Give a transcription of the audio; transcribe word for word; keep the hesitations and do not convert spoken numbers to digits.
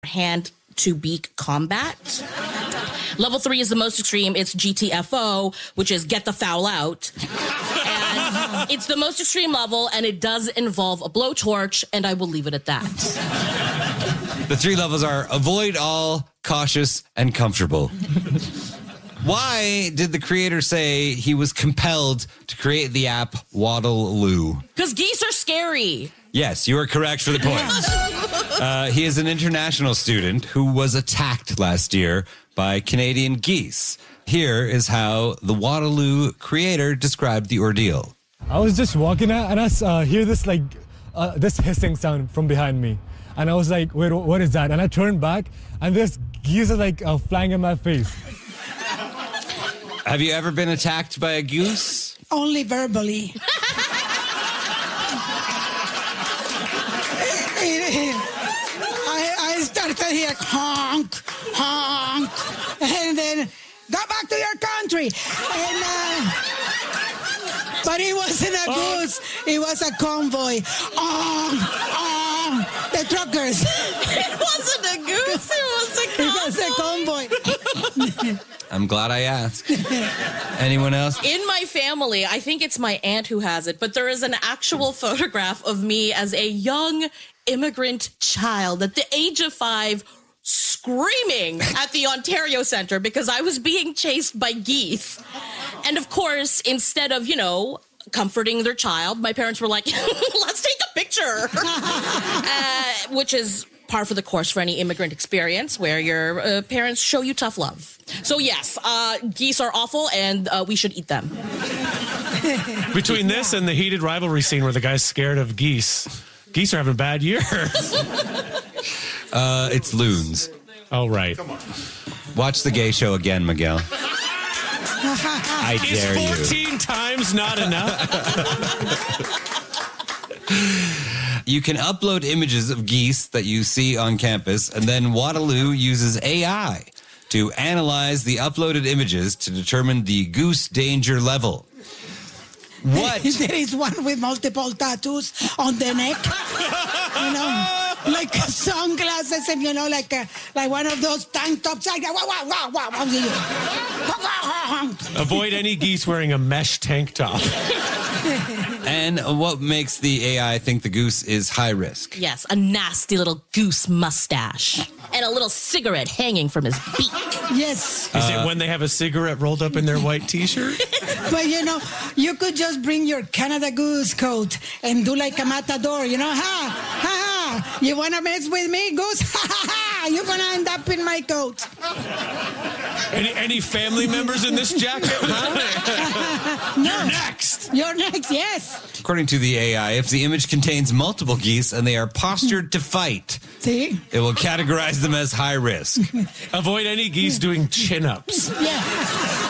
hand to beak combat. Level three is the most extreme. It's G T F O, which is get the foul out. And it's the most extreme level, and it does involve a blowtorch, and I will leave it at that. The three levels are avoid all, cautious, and comfortable. Why did the creator say he was compelled to create the app Waddle-Loo? Because geese are scary. Yes, you are correct for the point. Uh, he is an international student who was attacked last year by Canadian geese. Here is how the Waddle-Loo creator described the ordeal. I was just walking out and I uh, hear this like uh, this hissing sound from behind me. And I was like, wait, what is that? And I turned back and this geese are like uh, flying in my face. Have you ever been attacked by a goose? Only verbally. I, I started here, honk, honk, and then go back to your country. And, uh, but it wasn't a goose, it was a convoy. Oh, oh, the truckers. It wasn't a goose, it was a convoy. It was a convoy. I'm glad I asked. Anyone else? In my family, I think it's my aunt who has it, but there is an actual photograph of me as a young immigrant child at the age of five screaming at the Ontario Centre because I was being chased by geese. And of course, instead of, you know, comforting their child, my parents were like, let's take a picture, uh, which is par for the course for any immigrant experience where your uh, parents show you tough love. So yes, uh, geese are awful and uh, we should eat them. Between this and the heated rivalry scene where the guy's scared of geese, geese are having a bad year. uh, it's loons. Oh, right. Come on. Watch the gay show again, Miguel. I dare you. Is fourteen times not enough? You can upload images of geese that you see on campus, and then Waddle-Loo uses A I to analyze the uploaded images to determine the goose danger level. What? There is one with multiple tattoos on the neck, you know, like sunglasses and, you know, like a, like one of those tank tops. Like, wow, wow, wow, wow. Avoid any geese wearing a mesh tank top. And what makes the A I think the goose is high risk? Yes, a nasty little goose mustache and a little cigarette hanging from his beak. Yes. Is uh, it when they have a cigarette rolled up in their white T-shirt? But, you know, you could just bring your Canada Goose coat and do like a matador, you know, ha, ha, ha. You want to mess with me, goose? Ha, ha, ha. You're going to end up in my coat. Any, any family members in this jacket? Huh? No. You're next. You're next, yes. According to the A I, if the image contains multiple geese and they are postured to fight, see, it will categorize them as high risk. Avoid any geese doing chin-ups. Yeah.